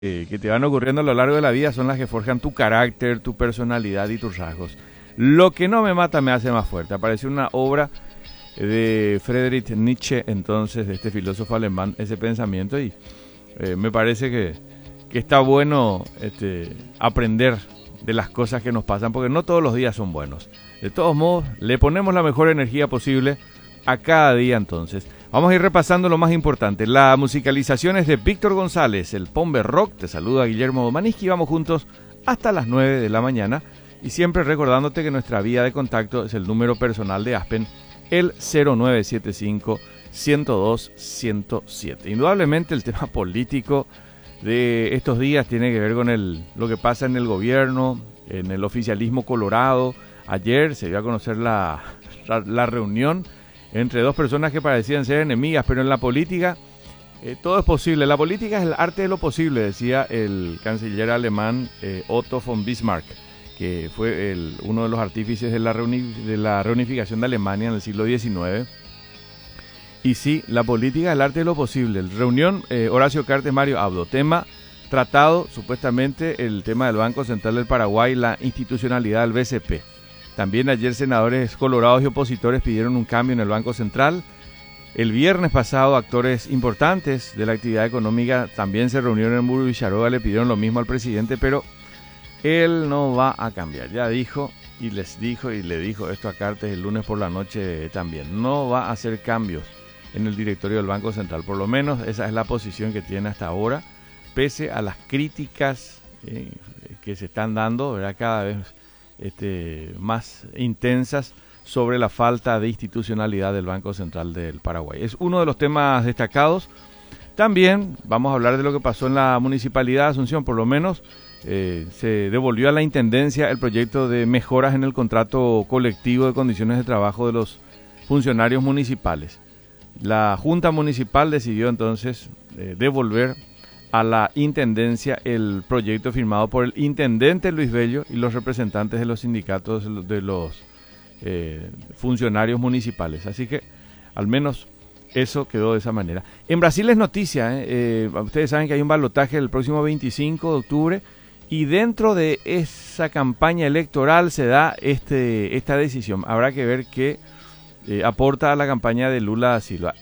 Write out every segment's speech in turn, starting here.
que te van ocurriendo a lo largo de la vida son las que forjan tu carácter, tu personalidad y tus rasgos. Lo que no me mata me hace más fuerte. Apareció una obra de Friedrich Nietzsche, entonces, de este filósofo alemán, ese pensamiento, y me parece que está bueno aprender de las cosas que nos pasan, porque no todos los días son buenos. De todos modos, le ponemos la mejor energía posible a cada día entonces. Vamos a ir repasando lo más importante. La musicalización es de Víctor González, el Pombe Rock. Te saluda Guillermo Domaniski. Vamos juntos hasta las 9 de la mañana. Y siempre recordándote que nuestra vía de contacto es el número personal de Aspen, el 0975-102-107. Indudablemente el tema político de estos días tiene que ver con lo que pasa en el gobierno, en el oficialismo colorado. Ayer se dio a conocer la reunión entre dos personas que parecían ser enemigas, pero en la política todo es posible. La política es el arte de lo posible, decía el canciller alemán Otto von Bismarck, que fue uno de los artífices de la reunificación de Alemania en el siglo XIX. Y sí, la política es el arte de lo posible. Reunión, Horacio Cartes, Mario Abdo. Tema tratado, supuestamente, el tema del Banco Central del Paraguay, la institucionalidad del BCP. También ayer senadores colorados y opositores pidieron un cambio en el Banco Central. El viernes pasado actores importantes de la actividad económica también se reunieron en Burgo Villaroga, le pidieron lo mismo al presidente, pero él no va a cambiar. Ya dijo y le dijo esto a Cartes el lunes por la noche también. No va a hacer cambios en el directorio del Banco Central. Por lo menos esa es la posición que tiene hasta ahora, pese a las críticas que se están dando, ¿verdad?, cada vez más intensas sobre la falta de institucionalidad del Banco Central del Paraguay. Es uno de los temas destacados. También vamos a hablar de lo que pasó en la Municipalidad de Asunción. Por lo menos se devolvió a la Intendencia el proyecto de mejoras en el contrato colectivo de condiciones de trabajo de los funcionarios municipales. La Junta Municipal decidió entonces devolver a la Intendencia el proyecto firmado por el Intendente Luis Bello y los representantes de los sindicatos de los funcionarios municipales. Así que al menos eso quedó de esa manera. En Brasil es noticia, ustedes saben que hay un balotaje el próximo 25 de octubre y dentro de esa campaña electoral se da esta decisión. Habrá que ver qué aporta a la campaña de Lula da Silva.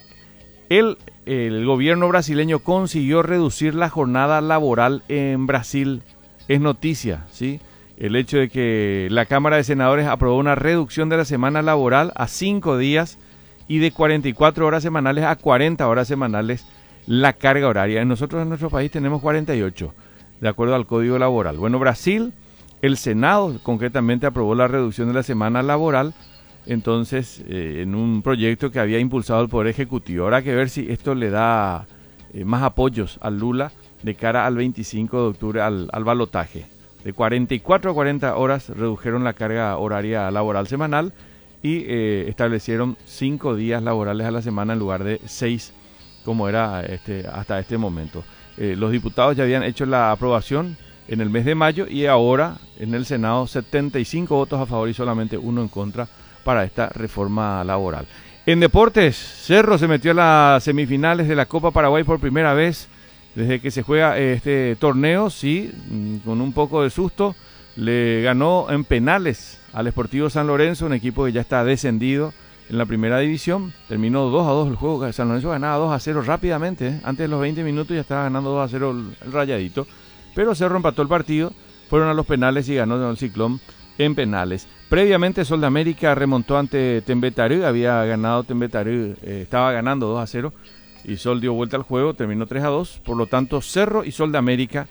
El gobierno brasileño consiguió reducir la jornada laboral en Brasil. Es noticia, ¿sí? El hecho de que la Cámara de Senadores aprobó una reducción de la semana laboral a 5 días y de 44 horas semanales a 40 horas semanales la carga horaria. Nosotros en nuestro país tenemos 48, de acuerdo al Código Laboral. Bueno, Brasil, el Senado concretamente aprobó la reducción de la semana laboral, entonces en un proyecto que había impulsado el Poder Ejecutivo. Habrá que ver si esto le da más apoyos a Lula de cara al 25 de octubre al balotaje. De 44 a 40 horas redujeron la carga horaria laboral semanal y establecieron 5 días laborales a la semana en lugar de 6 como era hasta este momento. Los diputados ya habían hecho la aprobación en el mes de mayo y ahora en el Senado 75 votos a favor y solamente 1 en contra para esta reforma laboral. En deportes, Cerro se metió a las semifinales de la Copa Paraguay por primera vez desde que se juega este torneo. Sí, con un poco de susto, le ganó en penales al Sportivo San Lorenzo, un equipo que ya está descendido en la primera división. Terminó 2-2 el juego, San Lorenzo ganaba 2-0 rápidamente, antes de los 20 minutos ya estaba ganando 2-0 el Rayadito, pero Cerro empató el partido, fueron a los penales y ganó el Ciclón en penales. Previamente Sol de América remontó ante Tembetarú, había ganado Tembetarú, estaba ganando 2-0 y Sol dio vuelta al juego, terminó 3-2, por lo tanto Cerro y Sol de América,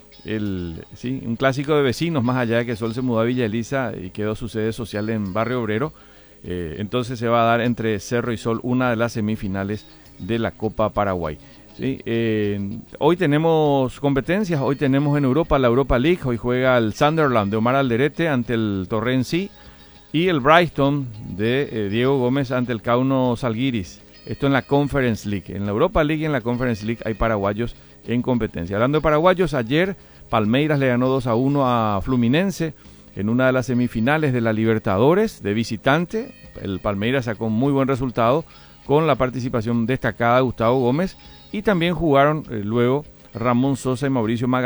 un clásico de vecinos, más allá de que Sol se mudó a Villa Elisa y quedó su sede social en Barrio Obrero, entonces se va a dar entre Cerro y Sol una de las semifinales de la Copa Paraguay. Sí, hoy tenemos competencias, hoy tenemos en Europa la Europa League, hoy juega el Sunderland de Omar Alderete ante el Torrense y el Brighton de Diego Gómez ante el Kauno Žalgiris. Esto en la Conference League. En la Europa League y en la Conference League hay paraguayos en competencia. Hablando de paraguayos, ayer Palmeiras le ganó 2-1 a Fluminense en una de las semifinales de la Libertadores de visitante. El Palmeiras sacó un muy buen resultado con la participación destacada de Gustavo Gómez y también jugaron luego Ramón Sosa y Mauricio Magallanes.